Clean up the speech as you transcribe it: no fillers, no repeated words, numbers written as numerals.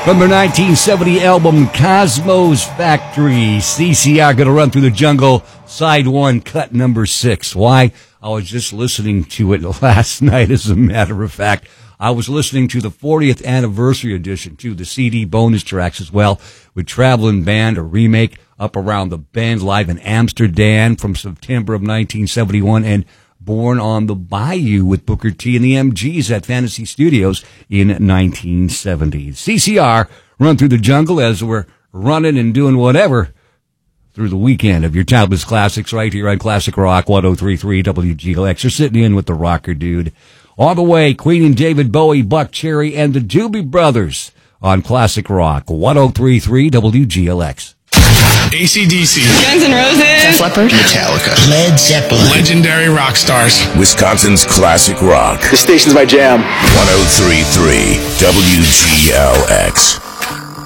From their 1970 album Cosmo's Factory, CCR going to run through the jungle, side 1, cut number 6. Why? I was just listening to it last night, as a matter of fact. I was listening to the 40th anniversary edition, to the CD bonus tracks as well, with Traveling Band, a remake, Up Around the Bend, live in Amsterdam from September of 1971, and Born on the Bayou with Booker T and the MGs at Fantasy Studios in 1970. CCR, run through the jungle as we're running and doing whatever through the weekend of your timeless classics right here on Classic Rock 103.3 WGLX. You're sitting in with the rocker dude. All the way, Queen and David Bowie, Buck Cherry, and the Doobie Brothers on Classic Rock 103.3 WGLX. AC/DC, Guns N' Roses, Def Leppard, Metallica, Led Zeppelin, legendary rock stars. Wisconsin's classic rock. The station's my jam. 103.3 WGLX.